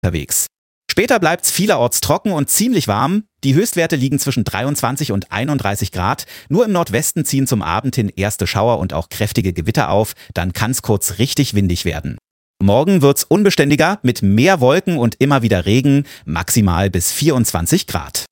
unterwegs. Später bleibt es vielerorts trocken und ziemlich warm. Die Höchstwerte liegen zwischen 23 und 31 Grad. Nur im Nordwesten ziehen zum Abend hin erste Schauer und auch kräftige Gewitter auf. Dann kann es kurz richtig windig werden. Morgen wird's unbeständiger mit mehr Wolken und immer wieder Regen, maximal bis 24 Grad.